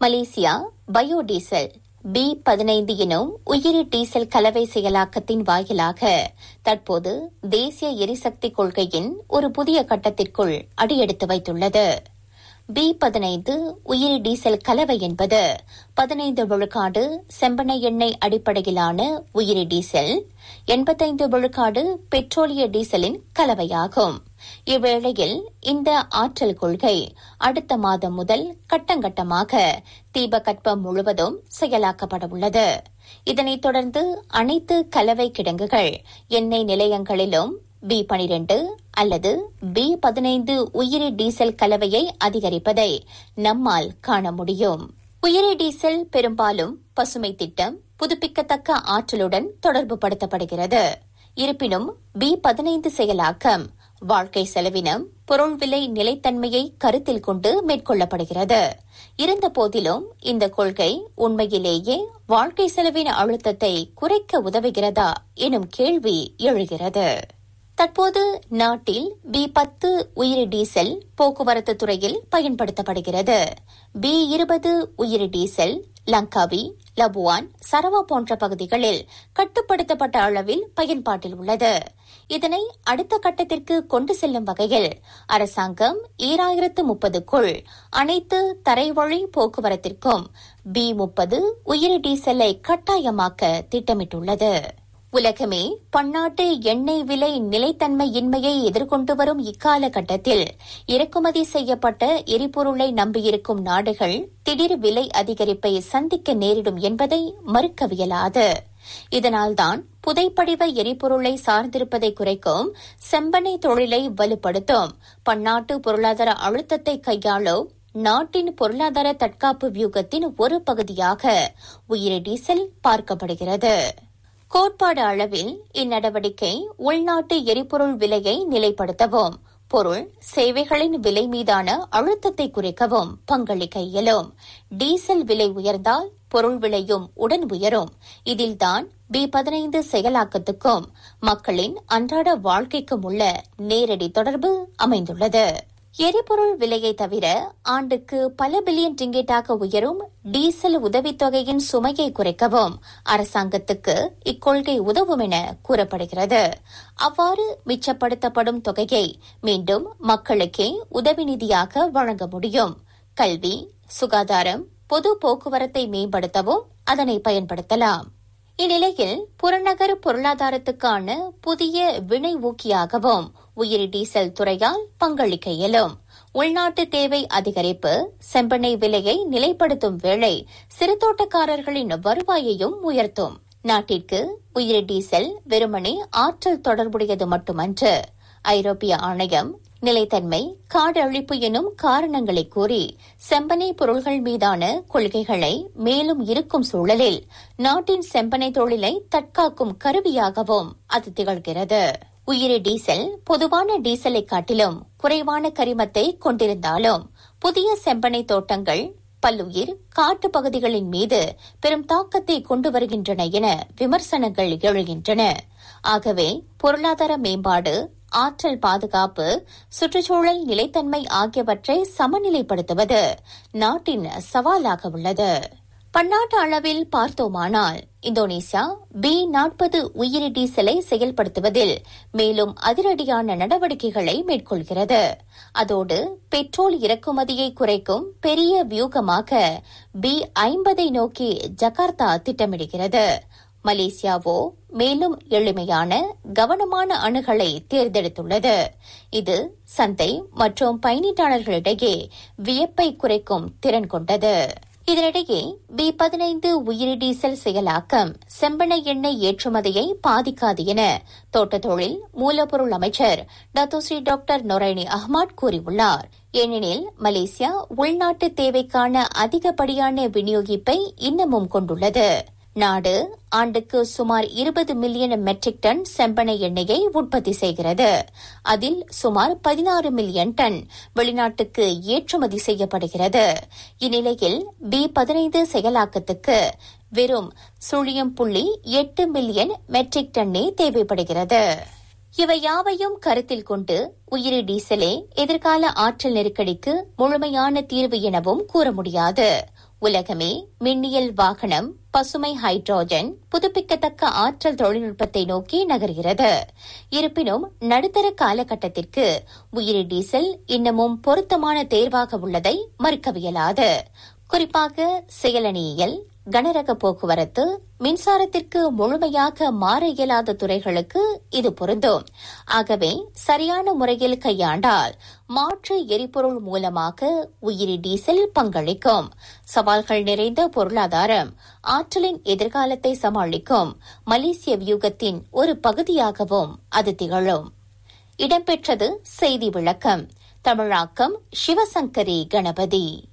Malaysia biodiesel B15 எனும் உயிரி diesel கலவை செயலாக்கத்தின் வாயிலாக தற்போது தேசிய எரிசக்தி கொள்கையின் ஒரு புதிய கட்டத்திற்குள் அடியெடுத்து வைத்துள்ளது. B15 உயிரி டீசல் கலவை என்பது 15 விழுக்காடு செம்பெண்ணெய் எண்ணெய் அடிப்படையிலான உயிரி டீசல், 85 விழுக்காடு பெட்ரோலிய டீசலின் கலவையாகும். இவ்வேளையில் இந்த ஆற்றல் கொள்கை அடுத்த மாதம் முதல் கட்டங்கட்டமாக தீபகற்பம் முழுவதும் செயலாக்கப்பட உள்ளது. இதனைத் தொடர்ந்து அனைத்து கலவை கிடங்குகள் எண்ணெய் நிலையங்களிலும் B12 அல்லது B15 உயிரி டீசல் கலவையை அதிகரிப்பதை நம்மால் காண முடியும். உயிரி டீசல் பெரும்பாலும் பசுமை திட்டம், புதுப்பிக்கத்தக்க ஆற்றலுடன் தொடர்பு படுத்தப்படுகிறது. இருப்பினும் B15 செயலாக்கம் வாழ்க்கை செலவினம், பொருள் விலை நிலைத்தன்மையை கருத்தில் கொண்டு மேற்கொள்ளப்படுகிறது. இருந்த போதிலும் இந்த கொள்கை உண்மையிலேயே வாழ்க்கை செலவின அழுத்தத்தை குறைக்க உதவுகிறதா எனும் கேள்வி எழுகிறது. தற்போது நாட்டில் B10 உயிரி டீசல் போக்குவரத்து துறையில் பயன்படுத்தப்படுகிறது. B20 உயிரி டீசல் லங்காவி, லபுவான், சரவா போன்ற பகுதிகளில் கட்டுப்படுத்தப்பட்ட அளவில் பயன்பாட்டில் உள்ளது. இதனை அடுத்த கட்டத்திற்கு கொண்டு செல்லும் வகையில் அரசாங்கம் 2030க்குள் அனைத்து தரைவழி போக்குவரத்திற்கும் B30 உயிரி டீசலை கட்டாயமாக்க திட்டமிட்டுள்ளது. உலகமே பன்னாட்டு எண்ணெய் விலை நிலைத்தன்மையின்மையை எதிர்கொண்டு வரும் இக்காலகட்டத்தில் இறக்குமதி செய்யப்பட்ட எரிபொருளை நம்பியிருக்கும் நாடுகள் திடீர் விலை அதிகரிப்பை சந்திக்க நேரிடும் என்பதை மறுக்கவியலாது. இதனால்தான் புதைப்படிவ எரிபொருளை சார்ந்திருப்பதை குறைக்கும் செம்பெண்ணெய் தொழிலை வலுப்படுத்தும் பன்னாட்டு பொருளாதார அழுத்தத்தை கையாளும் நாட்டின் பொருளாதார தற்காப்பு வியூகத்தின் ஒரு பகுதியாக உயிரி டீசல் பார்க்கப்படுகிறது. கோட்பாடு அளவில் இந்நடவடிக்கை உள்நாட்டு எரிபொருள் விலையை நிலைப்படுத்தவும், பொருள் சேவைகளின் விலை மீதான அழுத்தத்தை குறைக்கவும் பங்களிக்க இயலும். டீசல் விலை உயர்ந்தால் பொருள் விலையும் உடன் உயரும். இதில்தான் B15 செயலாக்கத்துக்கும் மக்களின் அன்றாட வாழ்க்கைக்கும் உள்ள நேரடி தொடர்பு அமைந்துள்ளது. எரிபொருள் விலையை தவிர ஆண்டுக்கு பல பில்லியன் ரிங்கெட்டாக உயரும் டீசல் உதவித்தொகையின் சுமையை குறைக்கவும் அரசாங்கத்துக்கு இக்கொள்கை உதவும் என கூறப்படுகிறது. அவ்வாறு மிச்சப்படுத்தப்படும் தொகையை மீண்டும் மக்களுக்கே உதவி நிதியாக வழங்க முடியும். கல்வி, சுகாதாரம், பொது போக்குவரத்தை மேம்படுத்தவும் அதனை பயன்படுத்தலாம். இந்நிலையில் புறநகர் பொருளாதாரத்துக்கான புதிய வினை ஊக்கியாகவும் உயிரி டீசல் துறையால் பங்களிக்க இயலும். உள்நாட்டு தேவை அதிகரிப்பு செம்பெண்ணெய் விலையை நிலைப்படுத்தும் வேளை சிறுதோட்டக்காரர்களின் வருவாயையும் உயர்த்தும். நாட்டிற்கு உயிரி டீசல் வெறுமனே ஆற்றல் தொடர்புடையது மட்டுமன்று. ஐரோப்பிய ஆணையம் நிலைத்தன்மை, காடு அழிப்பு எனும் காரணங்களை கூறி செம்பெண்ணெய் பொருள்கள் மீதான கொள்கைகளை மேலும் இருக்கும் சூழலில் நாட்டின் செம்பெண்ணெய் தொழிலை தற்காக்கும் கருவியாகவும் அது திகழ்கிறது. உயிரி டீசல் பொதுவான டீசலை காட்டிலும் குறைவான கரிமத்தை கொண்டிருந்தாலும் புதிய செம்பெண்ணெய் தோட்டங்கள் பல்லுயிர் காட்டு பகுதிகளின் மீது பெரும் தாக்கத்தை கொண்டு வருகின்றன என விமர்சனங்கள் எழுகின்றன. ஆகவே பொருளாதார மேம்பாடு, ஆற்றல் பாதுகாப்பு, சுற்றுச்சூழல் நிலைத்தன்மை ஆகியவற்றை சமநிலைப்படுத்துவது நாட்டின் சவாலாக உள்ளது. பன்னாட்டு அளவில் பார்த்தோமானால் இந்தோனேசியா B40 உயிரி டீசலை செயல்படுத்துவதில் மேலும் அதிரடியான நடவடிக்கைகளை மேற்கொள்கிறது. அதோடு பெட்ரோல் இறக்குமதியை குறைக்கும் பெரிய வியூகமாக B50 நோக்கி ஜகார்த்தா திட்டமிடுகிறது. மலேசியாவோ மேலும் எளிமையான கவனமான அணுகலை தேர்ந்தெடுத்துள்ளது. இது சந்தை மற்றும் பயணீட்டாளர்களிடையே வியப்பை குறைக்கும் திறன் கொண்டது. இதனிடையே B15 உயிரி டீசல் செயலாக்கம் செம்பெண்ணெய் எண்ணெய் ஏற்றுமதியை பாதிக்காது என தோட்டத் தொழில் மூலப்பொருள் அமைச்சர் டத்தோஸ்ரீ டாக்டர் நொரைனி அஹ்மத் கூறியுள்ளார். ஏனெனில் மலேசியா உள்நாட்டு தேவைக்கான அதிகப்படியான விநியோகிப்பை இன்னமும் கொண்டுள்ளது. நாடு ஆண்டுக்கு சுமார் 20 மில்லியன் மெட்ரிக் டன் செம்பெண்ணெய் எண்ணெயை உற்பத்தி செய்கிறது. அதில் சுமார் 16 மில்லியன் டன் வெளிநாட்டுக்கு ஏற்றுமதி செய்யப்படுகிறது. இந்நிலையில் B15 செயலாக்கத்துக்கு வெறும் 0.8 மில்லியன் மெட்ரிக் டன்னே தேவைப்படுகிறது. இவை யாவையும் கருத்தில் கொண்டு உயிரி டீசலே எதிர்கால ஆற்றல் நெருக்கடிக்கு முழுமையான தீர்வு எனவும் கூற முடியாது. உலகமே மின்னியல் வாகனம், பசுமை ஹைட்ரோஜன், புதுப்பிக்கத்தக்க ஆற்றல் தொழில்நுட்பத்தை நோக்கி நகர்கிறது. இருப்பினும் நடுத்தர காலகட்டத்திற்கு உயிரி டீசல் இன்னமும் பொருத்தமான தேர்வாக உள்ளதை மறுக்கவியலாது. குறிப்பாக செயலணியியல், கனரக போக்குவரத்து, மின்சாரத்திற்கு முழுமையாக மாற இயலாத துறைகளுக்கு இது பொருந்தும். ஆகவே சரியான முறையில் கையாண்டால் மாற்று எரிபொருள் மூலமாக உயிரி டீசல் பங்களிக்கும். சவால்கள் நிறைந்த பொருளாதாரம் ஆற்றலின் எதிர்காலத்தை சமாளிக்கும் மலேசிய வியூகத்தின் ஒரு பகுதியாகவும் அது திகழும். இடம்பெற்றது செய்தி விளக்கம். தமிழாக்கம் சிவசங்கரி கணபதி.